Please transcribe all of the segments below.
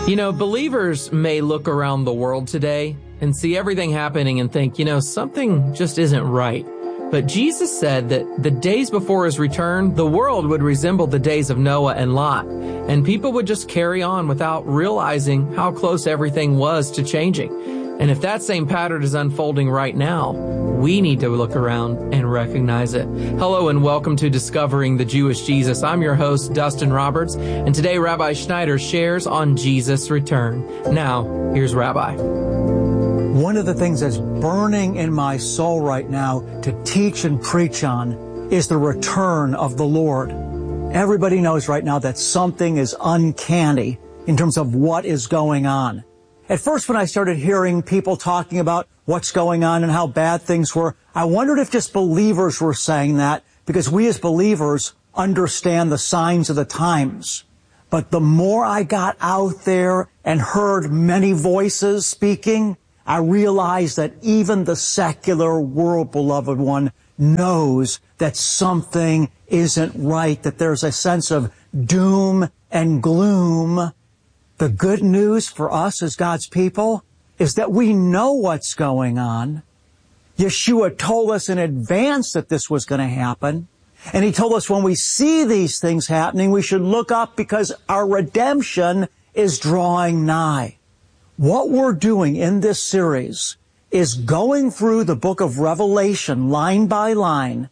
You know, believers may look around the world today and see everything happening and think, something just isn't right. But Jesus said that the days before his return, the world would resemble the days of Noah and Lot, and people would just carry on without realizing how close everything was to changing. And if that same pattern is unfolding right now, we need to look around and recognize it. Hello and welcome to Discovering the Jewish Jesus. I'm your host, Dustin Roberts, and today Rabbi Schneider shares on Jesus' return. Now, here's Rabbi. One of the things that's burning in my soul right now to teach and preach on is the return of the Lord. Everybody knows right now that something is uncanny in terms of what is going on. At first, when I started hearing people talking about what's going on and how bad things were, I wondered if just believers were saying that, because we as believers understand the signs of the times. But the more I got out there and heard many voices speaking, I realized that even the secular world, beloved one, knows that something isn't right, that there's a sense of doom and gloom. The good news for us as God's people is that we know what's going on. Yeshua told us in advance that this was going to happen. And he told us when we see these things happening, we should look up because our redemption is drawing nigh. What we're doing in this series is going through the book of Revelation line by line,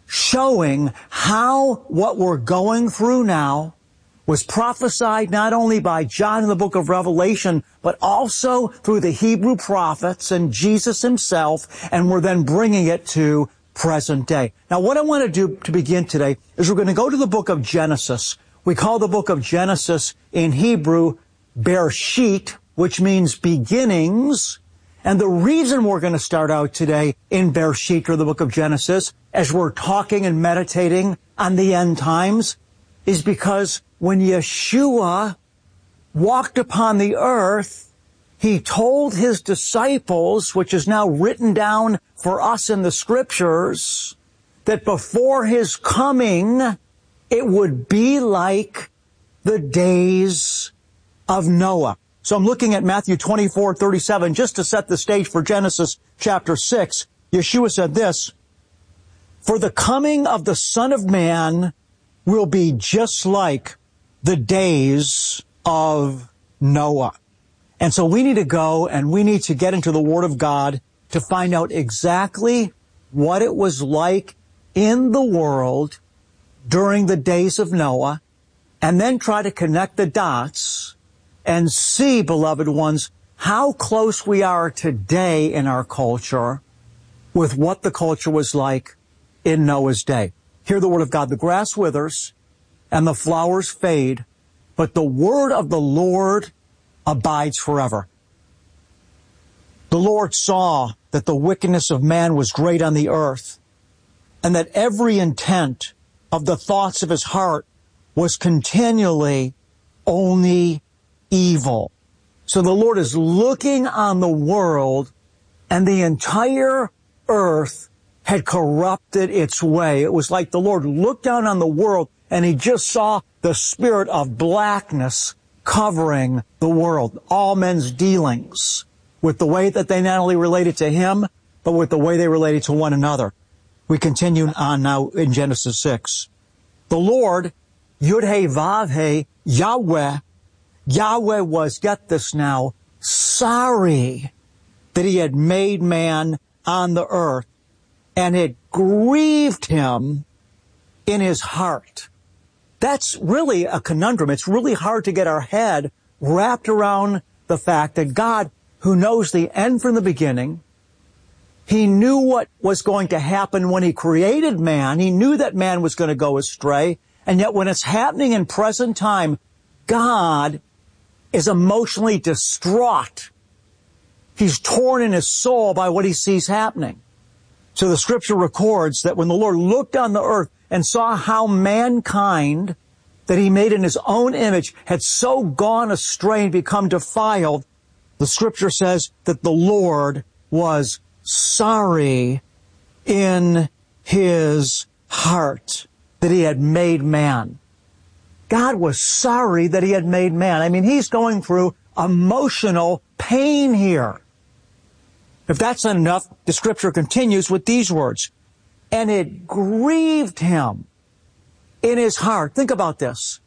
showing how what we're going through now was prophesied not only by John in the book of Revelation, but also through the Hebrew prophets and Jesus himself, and we're then bringing it to present day. Now, what I want to do to begin today is we're going to go to the book of Genesis. We call the book of Genesis in Hebrew Bereshit, which means beginnings. And the reason we're going to start out today in Bereshit, or the book of Genesis, as we're talking and meditating on the end times, is because when Yeshua walked upon the earth, he told his disciples, which is now written down for us in the scriptures, that before his coming, it would be like the days of Noah. So I'm looking at Matthew 24:37 just to set the stage for Genesis chapter 6. Yeshua said this, "For the coming of the Son of Man will be just like the days of Noah." And so we need to go and we need to get into the Word of God to find out exactly what it was like in the world during the days of Noah, and then try to connect the dots and see, beloved ones, how close we are today in our culture with what the culture was like in Noah's day. Hear the word of God. The grass withers and the flowers fade, but the word of the Lord abides forever. The Lord saw that the wickedness of man was great on the earth, and that every intent of the thoughts of his heart was continually only evil. So the Lord is looking on the world, and the entire earth had corrupted its way. It was like the Lord looked down on the world and he just saw the spirit of blackness covering the world. All men's dealings with the way that they not only related to him, but with the way they related to one another. We continue on now in Genesis 6. The Lord, Yud-He-Vav-He, Yahweh was, get this now, sorry that he had made man on the earth, and it grieved him in his heart. That's really a conundrum. It's really hard to get our head wrapped around the fact that God, who knows the end from the beginning, he knew what was going to happen when he created man. He knew that man was going to go astray. And yet when it's happening in present time, God is emotionally distraught. He's torn in his soul by what he sees happening. So the scripture records that when the Lord looked on the earth and saw how mankind that he made in his own image had so gone astray and become defiled, the scripture says that the Lord was sorry in his heart that he had made man. God was sorry that he had made man. I mean, he's going through emotional pain here. If that's not enough, the scripture continues with these words, and it grieved him in his heart. Think about this.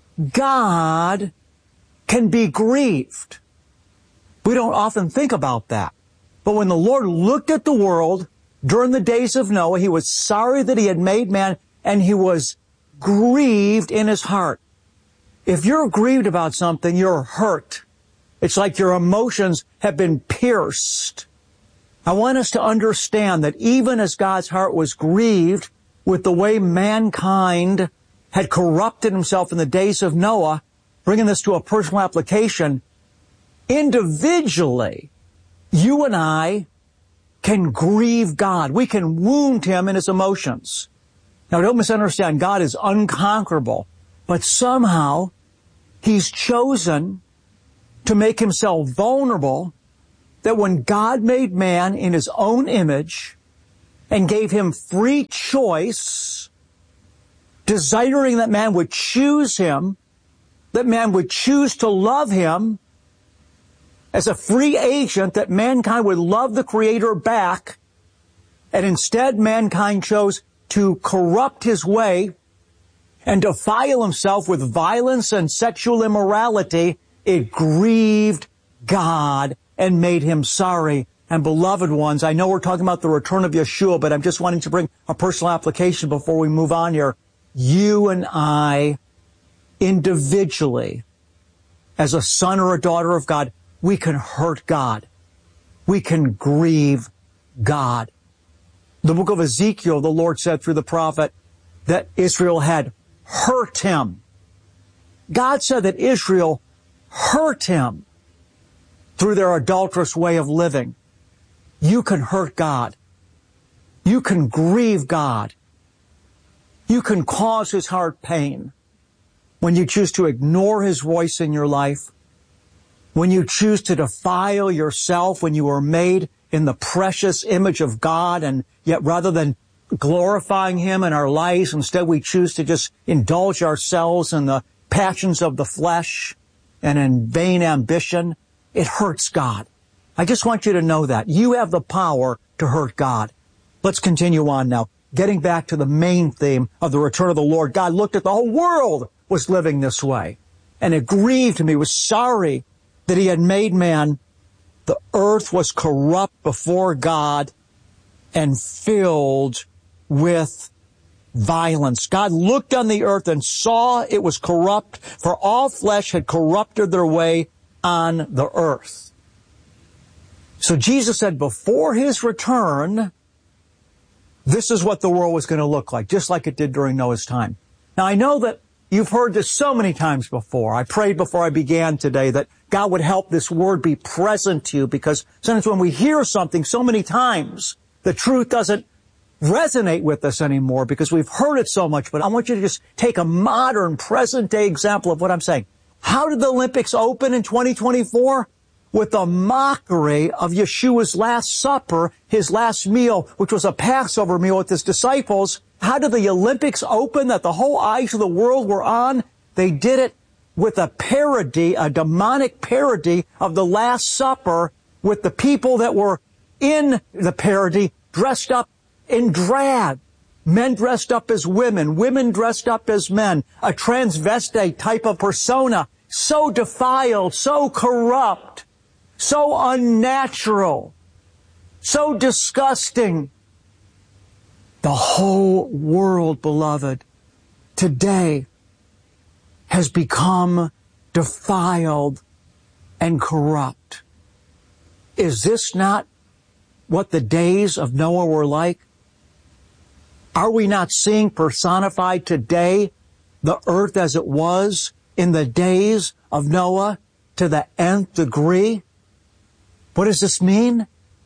God can be grieved. We don't often think about that. But when the Lord looked at the world during the days of Noah, he was sorry that he had made man, and he was grieved in his heart. If you're grieved about something, you're hurt. It's like your emotions have been pierced. I want us to understand that even as God's heart was grieved with the way mankind had corrupted himself in the days of Noah, bringing this to a personal application, individually, you and I can grieve God. We can wound him in his emotions. Now, don't misunderstand. God is unconquerable, but somehow he's chosen to make himself vulnerable, that when God made man in his own image and gave him free choice, desiring that man would choose him, that man would choose to love him as a free agent, that mankind would love the Creator back, and instead mankind chose to corrupt his way and defile himself with violence and sexual immorality. It grieved God and made him sorry. And beloved ones, I know we're talking about the return of Yeshua, but I'm just wanting to bring a personal application before we move on here. You and I, individually, as a son or a daughter of God, we can hurt God. We can grieve God. The book of Ezekiel, the Lord said through the prophet that Israel had hurt him. God said that Israel hurt him through their adulterous way of living. You can hurt God. You can grieve God. You can cause his heart pain when you choose to ignore his voice in your life, when you choose to defile yourself, when you were made in the precious image of God, and yet rather than glorifying him in our lives, instead we choose to just indulge ourselves in the passions of the flesh and in vain ambition. It hurts God. I just want you to know that. You have the power to hurt God. Let's continue on now. Getting back to the main theme of the return of the Lord, God looked at the whole world was living this way, and it grieved him. He was sorry that he had made man. The earth was corrupt before God and filled with violence. God looked on the earth and saw it was corrupt, for all flesh had corrupted their way on the earth. So Jesus said before his return, this is what the world was going to look like, just like it did during Noah's time. Now, I know that you've heard this so many times before. I prayed before I began today that God would help this word be present to you, because sometimes when we hear something so many times, the truth doesn't resonate with us anymore because we've heard it so much. But I want you to just take a modern, present-day example of what I'm saying. How did the Olympics open in 2024? With a mockery of Yeshua's Last Supper, his last meal, which was a Passover meal with his disciples. How did the Olympics open that the whole eyes of the world were on? They did it with a parody, a demonic parody of the Last Supper, with the people that were in the parody dressed up in drag. Men dressed up as women, women dressed up as men, a transvestite type of persona, so defiled, so corrupt, so unnatural, so disgusting. The whole world, beloved, today has become defiled and corrupt. Is this not what the days of Noah were like? Are we not seeing personified today the earth as it was in the days of Noah to the nth degree? What does this mean?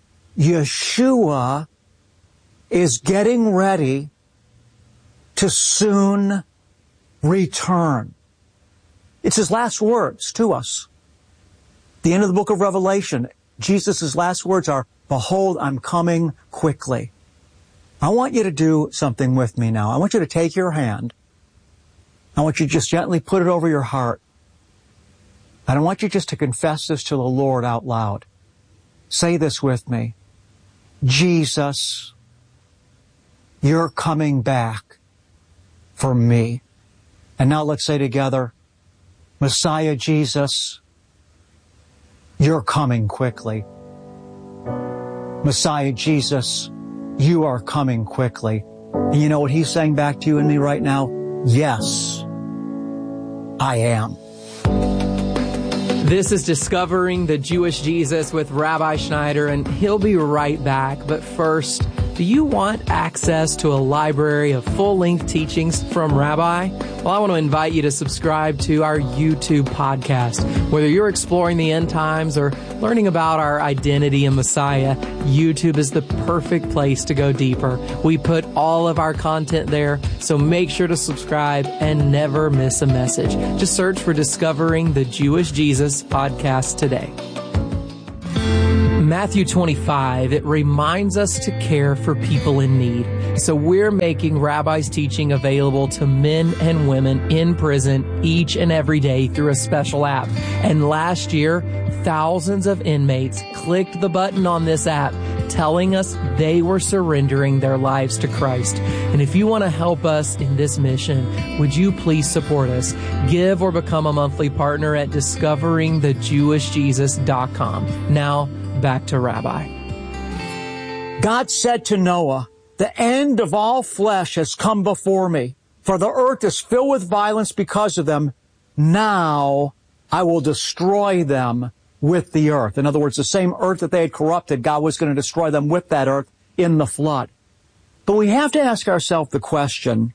Yeshua is getting ready to soon return. It's his last words to us. The end of the book of Revelation, Jesus' last words are, "Behold, I'm coming quickly." I want you to do something with me now. I want you to take your hand. I want you to just gently put it over your heart. And I want you just to confess this to the Lord out loud. Say this with me. Jesus, you're coming back for me. And now let's say together, Messiah Jesus, you're coming quickly. Messiah Jesus, you are coming quickly. And you know what he's saying back to you and me right now? Yes, I am. This is Discovering the Jewish Jesus with Rabbi Schneider, and he'll be right back. But first, do you want access to a library of full-length teachings from Rabbi? Well, I want to invite you to subscribe to our YouTube podcast. Whether you're exploring the end times or learning about our identity in Messiah, YouTube is the perfect place to go deeper. We put all of our content there, so make sure to subscribe and never miss a message. Just search for Discovering the Jewish Jesus podcast today. Matthew 25, it reminds us to care for people in need. So we're making Rabbi's teaching available to men and women in prison each and every day through a special app. And last year, thousands of inmates clicked the button on this app telling us they were surrendering their lives to Christ. And if you want to help us in this mission, would you please support us? Give or become a monthly partner at discoveringthejewishjesus.com. Now, back to Rabbi. God said to Noah, the end of all flesh has come before me, for the earth is filled with violence because of them. Now I will destroy them with the earth. In other words, the same earth that they had corrupted, God was going to destroy them with that earth in the flood. But we have to ask ourselves the question,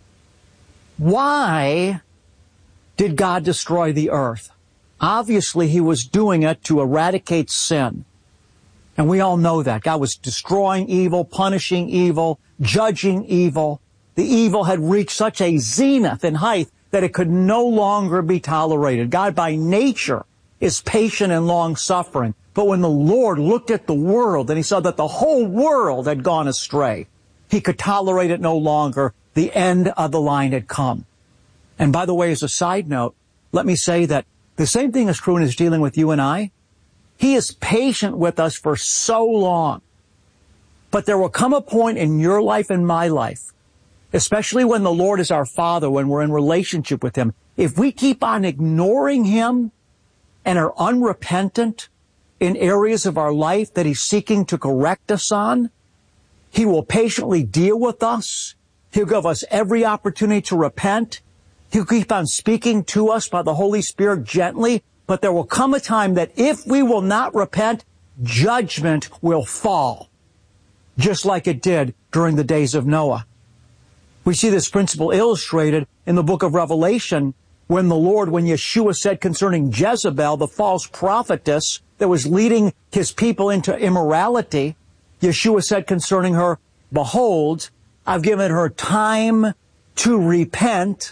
why did God destroy the earth? Obviously, he was doing it to eradicate sin. And we all know that. God was destroying evil, punishing evil, judging evil. The evil had reached such a zenith in height that it could no longer be tolerated. God by nature is patient and long-suffering. But when the Lord looked at the world and he saw that the whole world had gone astray, he could tolerate it no longer. The end of the line had come. And by the way, as a side note, let me say that the same thing is true in his dealing with you and I. He is patient with us for so long. But there will come a point in your life and my life, especially when the Lord is our Father, when we're in relationship with him, if we keep on ignoring him and are unrepentant in areas of our life that he's seeking to correct us on, he will patiently deal with us. He'll give us every opportunity to repent. He'll keep on speaking to us by the Holy Spirit gently, but there will come a time that if we will not repent, judgment will fall, just like it did during the days of Noah. We see this principle illustrated in the book of Revelation when Yeshua said concerning Jezebel, the false prophetess that was leading his people into immorality, Yeshua said concerning her, behold, I've given her time to repent,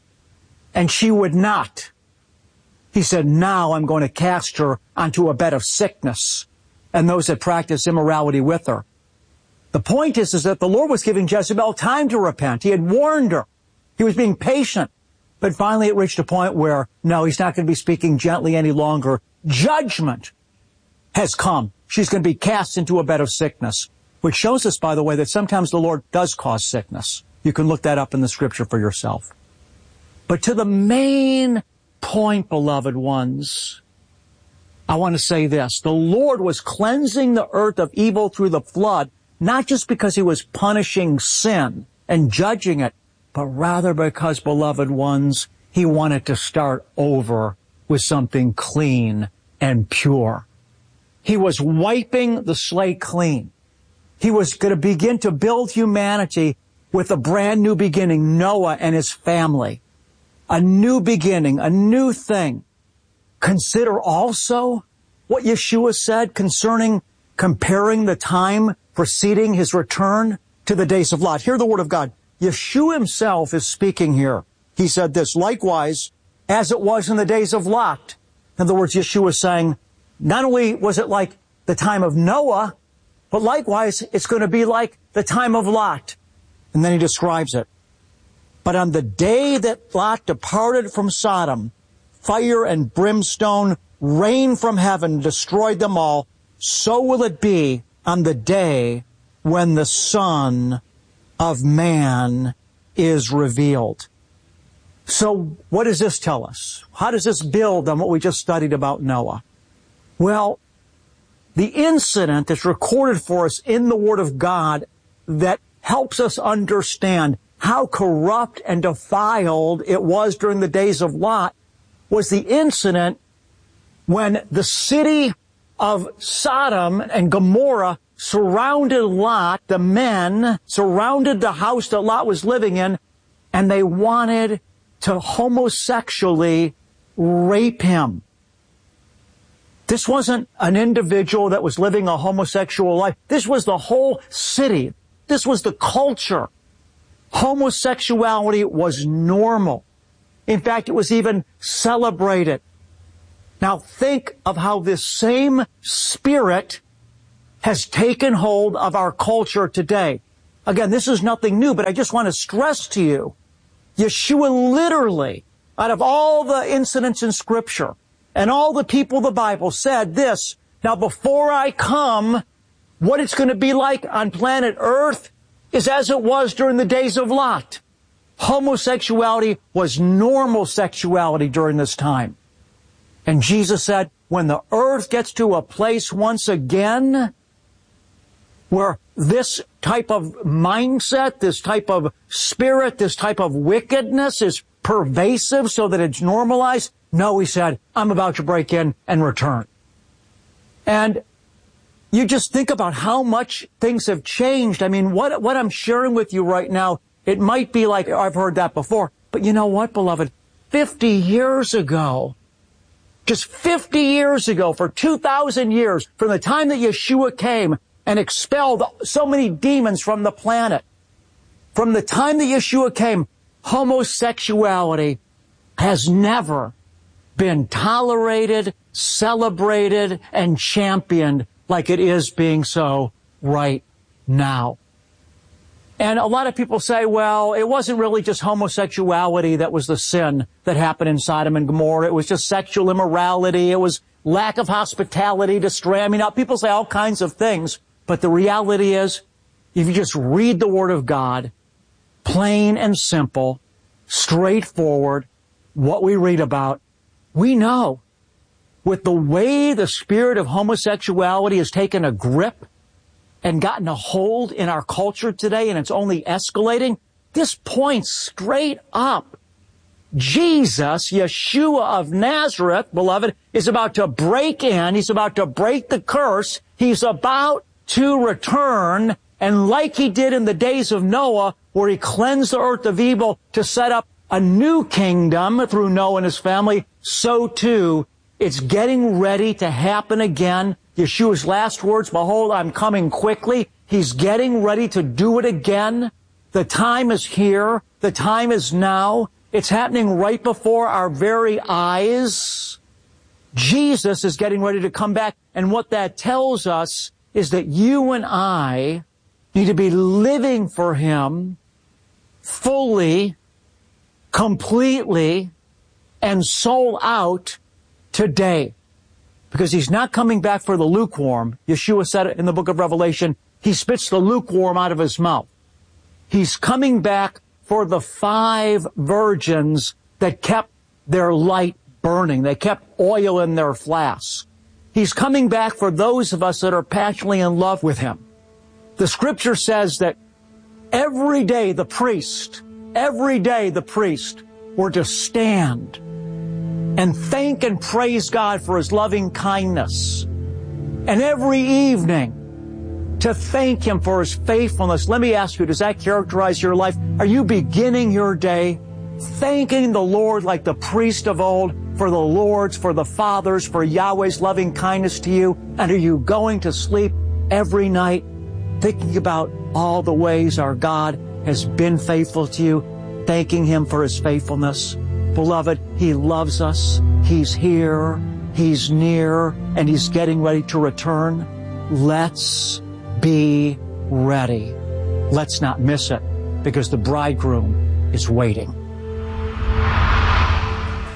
and she would not. He said, now I'm going to cast her onto a bed of sickness and those that practice immorality with her. The point is that the Lord was giving Jezebel time to repent. He had warned her. He was being patient. But finally it reached a point where, no, he's not going to be speaking gently any longer. Judgment has come. She's going to be cast into a bed of sickness, which shows us, by the way, that sometimes the Lord does cause sickness. You can look that up in the scripture for yourself. But to the main point, beloved ones, I want to say this. The Lord was cleansing the earth of evil through the flood, not just because he was punishing sin and judging it, but rather because, beloved ones, he wanted to start over with something clean and pure. He was wiping the slate clean. He was going to begin to build humanity with a brand new beginning, Noah and his family. A new beginning, a new thing. Consider also what Yeshua said concerning comparing the time preceding his return to the days of Lot. Hear the word of God. Yeshua himself is speaking here. He said this, likewise, as it was in the days of Lot. In other words, Yeshua is saying, not only was it like the time of Noah, but likewise, it's going to be like the time of Lot. And then he describes it. But on the day that Lot departed from Sodom, fire and brimstone rained from heaven, destroyed them all, so will it be on the day when the Son of Man is revealed. So what does this tell us? How does this build on what we just studied about Noah? Well, the incident that's recorded for us in the Word of God that helps us understand how corrupt and defiled it was during the days of Lot was the incident when the city of Sodom and Gomorrah surrounded Lot, the men surrounded the house that Lot was living in, and they wanted to homosexually rape him. This wasn't an individual that was living a homosexual life. This was the whole city. This was the culture. Homosexuality was normal. In fact, it was even celebrated. Now think of how this same spirit has taken hold of our culture today. Again, this is nothing new, but I just want to stress to you, Yeshua literally, out of all the incidents in Scripture and all the people of the Bible said this, now before I come, what it's going to be like on planet Earth is as it was during the days of Lot. Homosexuality was normal sexuality during this time. And Jesus said, when the earth gets to a place once again where this type of mindset, this type of spirit, this type of wickedness is pervasive so that it's normalized, no, he said, I'm about to break in and return. And you just think about how much things have changed. I mean, what I'm sharing with you right now, it might be like, I've heard that before. But you know what, beloved? 50 years ago, just 50 years ago, for 2,000 years, from the time that Yeshua came and expelled so many demons from the planet, from the time that Yeshua came, homosexuality has never been tolerated, celebrated, and championed like it is being so right now. And a lot of people say, well, it wasn't really just homosexuality that was the sin that happened in Sodom and Gomorrah. It was just sexual immorality. It was lack of hospitality, I mean, people say all kinds of things. But the reality is, if you just read the Word of God, plain and simple, straightforward, what we read about, we know with the way the spirit of homosexuality has taken a grip and gotten a hold in our culture today, and it's only escalating, this points straight up. Jesus, Yeshua of Nazareth, beloved, is about to break in. He's about to break the curse. He's about to return, and like he did in the days of Noah, where he cleansed the earth of evil to set up a new kingdom through Noah and his family, so too, it's getting ready to happen again. Yeshua's last words, behold, I'm coming quickly. He's getting ready to do it again. The time is here. The time is now. It's happening right before our very eyes. Jesus is getting ready to come back. And what that tells us is that you and I need to be living for Him fully, completely, and sold out today. Because He's not coming back for the lukewarm. Yeshua said it in the book of Revelation. He spits the lukewarm out of His mouth. He's coming back for the 5 virgins that kept their light burning. They kept oil in their flasks. He's coming back for those of us that are passionately in love with Him. The Scripture says that every day the priest were to stand and thank and praise God for His loving kindness. And every evening to thank Him for His faithfulness. Let me ask you, does that characterize your life? Are you beginning your day thanking the Lord like the priest of old for the Lord's, for the Father's, for Yahweh's loving kindness to you? And are you going to sleep every night thinking about all the ways our God has been faithful to you, thanking Him for His faithfulness? Beloved, He loves us. He's here. He's near. And He's getting ready to return. Let's be ready. Let's not miss it, because the bridegroom is waiting.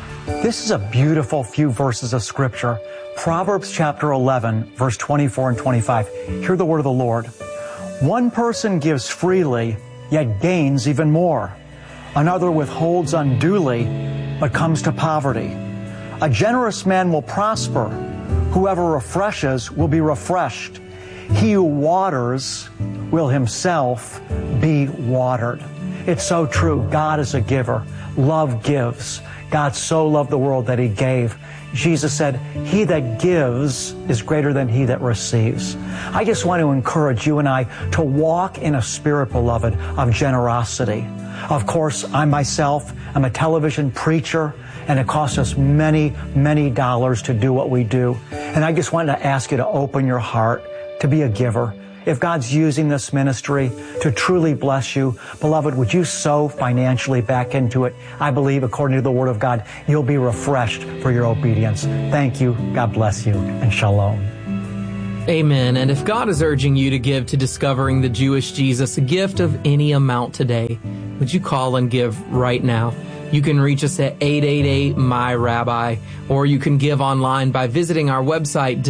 This is a beautiful few verses of Scripture. Proverbs chapter 11, verse 24 and 25. Hear the word of the Lord. One person gives freely, yet gains even more. Another withholds unduly, but comes to poverty. A generous man will prosper. Whoever refreshes will be refreshed. He who waters will himself be watered. It's so true. God is a giver. Love gives. God so loved the world that He gave. Jesus said, he that gives is greater than he that receives. I just want to encourage you and I to walk in a spirit, beloved, of generosity. Of course, I myself am a television preacher, and it costs us many, many dollars to do what we do. And I just wanted to ask you to open your heart to be a giver. If God's using this ministry to truly bless you, beloved, would you sow financially back into it? I believe, according to the Word of God, you'll be refreshed for your obedience. Thank you. God bless you, and shalom. Amen. And if God is urging you to give to Discovering the Jewish Jesus a gift of any amount today, would you call and give right now? You can reach us at 888-MY-RABBI, or you can give online by visiting our website,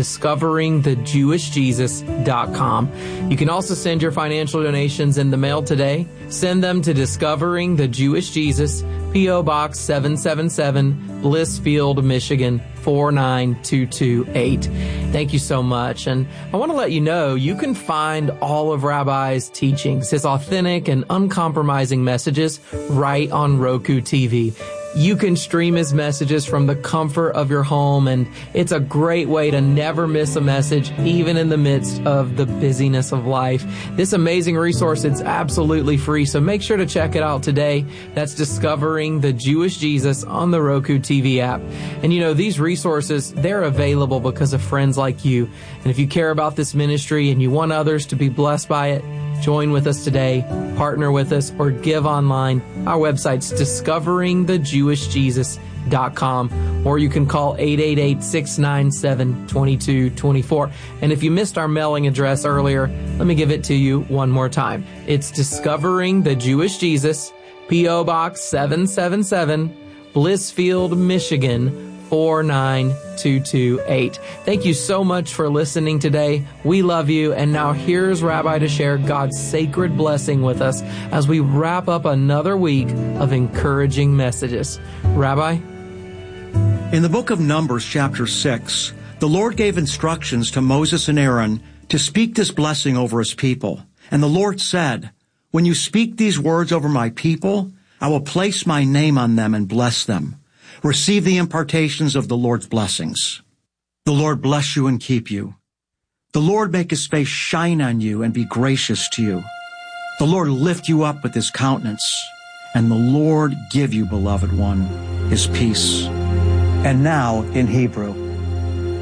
discoveringthejewishjesus.com. You can also send your financial donations in the mail today. Send them to Discovering the Jewish Jesus, P.O. Box 777, Blissfield, Michigan 49228. Thank you so much. And I want to let you know you can find all of Rabbi's teachings, his authentic and uncompromising messages, right on Roku TV. You can stream his messages from the comfort of your home, and it's a great way to never miss a message, even in the midst of the busyness of life. This amazing resource, it's absolutely free, so make sure to check it out today. That's Discovering the Jewish Jesus on the Roku TV app. And you know, these resources, they're available because of friends like you. And if you care about this ministry and you want others to be blessed by it, join with us today, partner with us, or give online. Our website's discoveringthejewishjesus.com, or you can call 888-697-2224. And if you missed our mailing address earlier, let me give it to you one more time. It's Discovering the Jewish Jesus, P.O. Box 777, Blissfield, Michigan 49228. Thank you so much for listening today. We love you. And now here's Rabbi to share God's sacred blessing with us as we wrap up another week of encouraging messages. Rabbi? In the book of Numbers, chapter 6, the Lord gave instructions to Moses and Aaron to speak this blessing over His people. And the Lord said, "When you speak these words over my people, I will place my name on them and bless them. Receive the impartations of the Lord's blessings. The Lord bless you and keep you. The Lord make His face shine on you and be gracious to you. The Lord lift you up with His countenance, and the Lord give you, beloved one, His peace." And now in Hebrew.